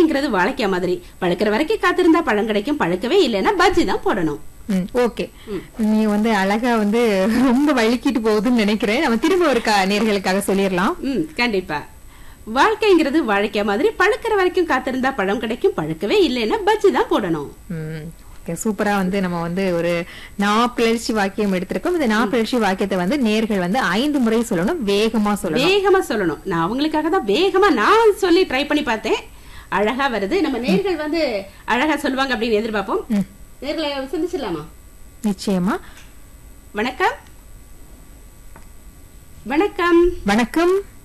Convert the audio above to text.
வாழ்க்கைங்கிறது வாழைக்காய் மாதிரி, பழுக்கிற வரைக்கும் காத்திருந்தா பழம் கிடைக்கும், பழுக்கவே இல்லைன்னா பஜ்ஜி தான் போடணும். ஓகே, நீ அழகா ரொம்ப வலிக்கிட்டு போகுதுன்னு நினைக்கிறேன். நம்ம திரும்ப ஒரு நேயர்களுக்காக சொல்லிடலாம். கண்டிப்பா. வாழ்க்கைங்கிறது வாழைக்காய் மாதிரி, பழுக்கிற வரைக்கும் காத்திருந்தா பழம் கிடைக்கும், பழுக்கவே இல்லைன்னா பஜ்ஜி தான் போடணும். சூப்பரா நம்ம ஒரு நாப்பிழற்சி வாக்கியம் எடுத்திருக்கோம். இந்த நாப்பிழற்சி வாக்கியத்தை நேர்கள் 5 முறை சொல்லணும், வேகமா சொல்லணும். நான் அவங்களுக்காக தான் வேகமா நான் சொல்லி ட்ரை பண்ணி பார்த்தேன். அழகா வருது. நம்ம நேர்கள் அழகா சொல்லுவாங்க அப்படின்னு எதிர்பார்ப்போம். நேர்களை சந்திச்சிடலாமா? நிச்சயமா. வணக்கம். வணக்கம். வணக்கம்.